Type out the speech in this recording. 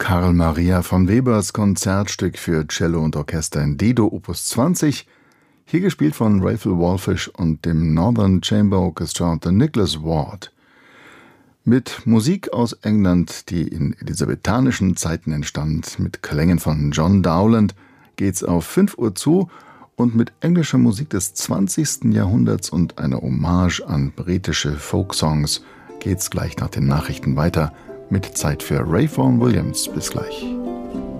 Carl Maria von Webers Konzertstück für Cello und Orchester in D-Dur Opus 20, hier gespielt von Raphael Wallfisch und dem Northern Chamber Orchestra unter Nicholas Ward. Mit Musik aus England, die in elisabethanischen Zeiten entstand, mit Klängen von John Dowland, geht's auf 5 Uhr zu und mit englischer Musik des 20. Jahrhunderts und einer Hommage an britische Folksongs geht's gleich nach den Nachrichten weiter mit Zeit für Ray Vaughan Williams. Bis gleich.